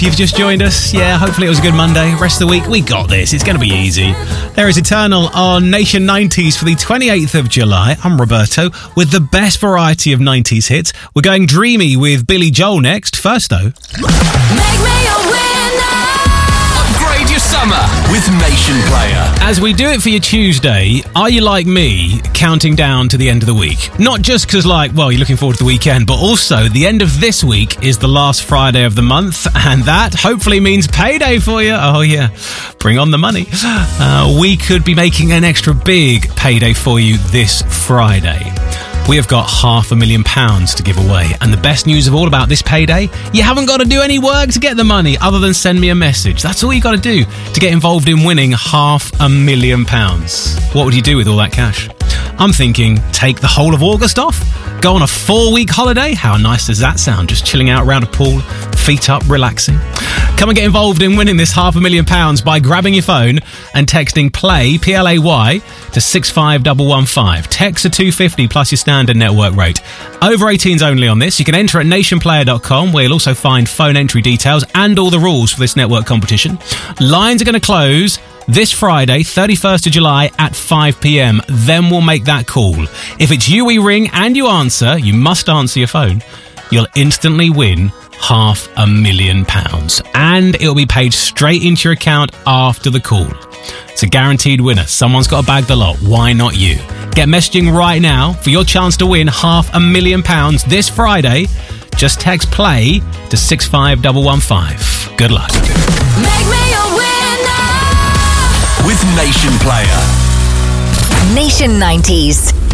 If you've just joined us, hopefully it was a good Monday. Rest of the week, we got this. It's going to be easy. There is Eternal on Nation 90s for the 28th of July. I'm Roberto with the best variety of 90s hits. We're going dreamy with Billy Joel next. First, though... Make me a winner! Upgrade your summer with Nation Player. As we do it for your Tuesday, are you like me, counting down to the end of the week? Not just because, you're looking forward to the weekend, but also the end of this week is the last Friday of the month, and that hopefully means payday for you. Oh, yeah. Bring on the money. We could be making an extra big payday for you this Friday. We have got £500,000 to give away. And the best news of all about this payday, you haven't got to do any work to get the money other than send me a message. That's all you got to do to get involved in winning £500,000. What would you do with all that cash? I'm thinking, take the whole of August off? Go on a 4-week holiday? How nice does that sound? Just chilling out around a pool, feet up, relaxing. Come and get involved in winning this £500,000 by grabbing your phone and texting PLAY, P-L-A-Y, to 65115. Text to 250 plus your standard network rate. Over 18s only on this. You can enter at nationplayer.com, where you'll also find phone entry details and all the rules for this network competition. Lines are going to close this Friday, 31st of July at 5 p.m. Then we'll make that call. If it's you we ring and you answer, you must answer your phone, you'll instantly win £500,000. And it'll be paid straight into your account after the call. It's a guaranteed winner. Someone's got to bag the lot. Why not you? Get messaging right now for your chance to win £500,000 this Friday. Just text PLAY to 65115. Good luck. Make me a winner! With Nation Player. Nation 90s.